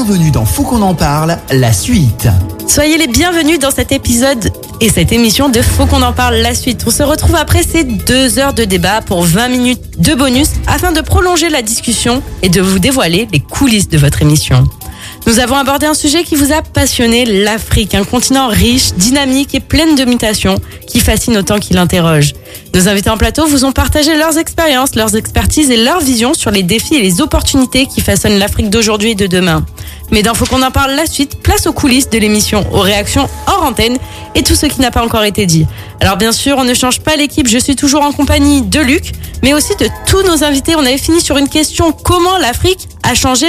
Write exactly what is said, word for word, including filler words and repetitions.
bienvenue dans Faut qu'on en parle, la suite. Soyez les bienvenus dans cet épisode et cette émission de Faut qu'on en parle, la suite. On se retrouve après ces deux heures de débat pour vingt minutes de bonus afin de prolonger la discussion et de vous dévoiler les coulisses de votre émission. Nous avons abordé un sujet qui vous a passionné, l'Afrique, un continent riche, dynamique et plein de mutations qui fascine autant qu'il interroge. Nos invités en plateau vous ont partagé leurs expériences, leurs expertises et leurs visions sur les défis et les opportunités qui façonnent l'Afrique d'aujourd'hui et de demain. Mais dans Faut qu'on en parle la suite, place aux coulisses de l'émission, aux réactions hors antenne et tout ce qui n'a pas encore été dit. Alors bien sûr, on ne change pas l'équipe, je suis toujours en compagnie de Luc, mais aussi de tous nos invités. On avait fini sur une question: comment l'Afrique a changé